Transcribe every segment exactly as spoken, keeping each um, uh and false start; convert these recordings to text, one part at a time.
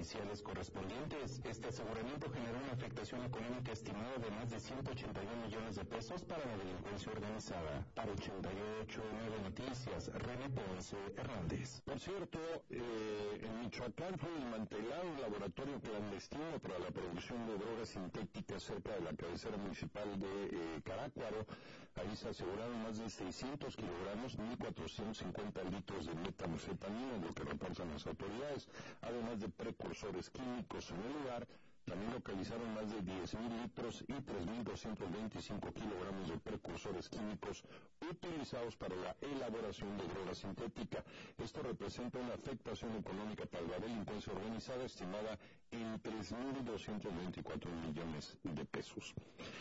policiales correspondientes. Este aseguramiento generó una afectación económica estimada de más de ciento ochenta y un millones de pesos para la delincuencia organizada. Para ochenta y ocho nueve Noticias, René Ponce Hernández. Por cierto, eh, en Michoacán fue desmantelado un laboratorio clandestino para la producción de drogas sintéticas cerca de la cabecera municipal de eh, Carácuaro. Ahí se aseguraron más de seiscientos kilogramos, mil cuatrocientos cincuenta litros de metanfetamina, lo que reportan las autoridades, además de precursores químicos en el lugar. También localizaron más de diez mil litros y tres mil doscientos veinticinco kilogramos de precursores químicos utilizados para la elaboración de droga sintética. Esto representa una afectación económica para la delincuencia organizada estimada en tres mil doscientos veinticuatro millones de pesos.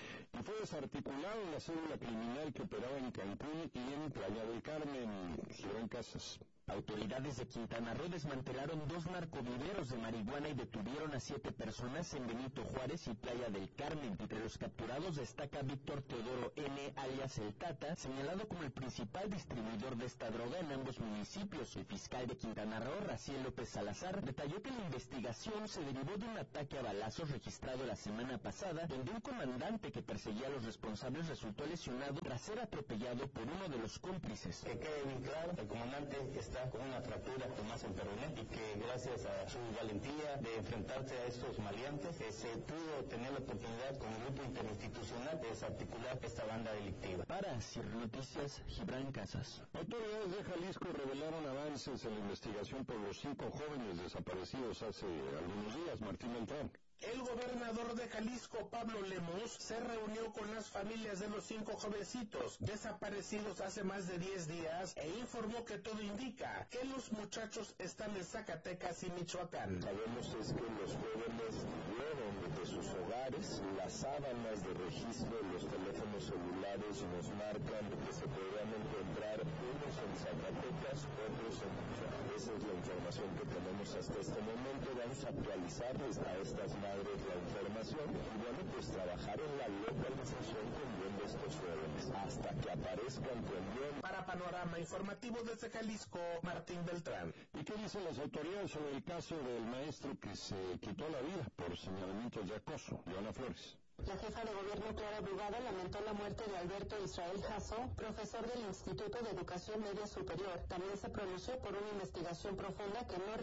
Y fue desarticulado la célula criminal que operaba en Cancún y en Playa del Carmen. Gibran Casas. Autoridades de Quintana Roo desmantelaron dos narcoviveros de marihuana y detuvieron a siete personas en Benito Juárez y Playa del Carmen. Entre los capturados destaca Víctor Teodoro N., alias El Tata, señalado como el principal distribuidor de esta droga en ambos municipios. El fiscal de Quintana Roo, Raciel López Salazar, detalló que la investigación se derivó de un ataque a balazos registrado la semana pasada, donde un comandante que perseguía a los responsables resultó lesionado tras ser atropellado por uno de los cómplices. Que quede bien claro, el comandante está con una fractura Tomás en peroné y que gracias a su valentía de enfrentarse a estos maleantes eh, se pudo tener la oportunidad con el grupo interinstitucional de desarticular esta banda delictiva. Para Cir Noticias, Gibran Casas. Autoridades de Jalisco revelaron avances en la investigación por los cinco jóvenes desaparecidos hace algunos días. Martín Beltrán. El gobernador de Jalisco, Pablo Lemus, se reunió con las familias de los cinco jovencitos desaparecidos hace más de diez días e informó que todo indica que los muchachos están en Zacatecas y Michoacán. Sabemos es que los jóvenes huyeron de sus hogares, las sábanas de registro, los teléfonos celulares nos marcan que se podrían encontrar unos en Zacatecas, otros en Michoacán. Esa es la información que tenemos hasta este momento. Vamos a actualizarles a estas madres la información y bueno, pues trabajar en la localización también de estos jóvenes hasta que aparezcan también. Para Panorama Informativo desde Jalisco, Martín Beltrán. ¿Y qué dicen las autoridades sobre el caso del maestro que se quitó la vida por señalamientos de acoso? Joana Flores. La jefa de gobierno, Clara Brugada, lamentó la muerte de Alberto Israel Jasso, profesor del Instituto de Educación Media Superior. También se pronunció por una investigación profunda que no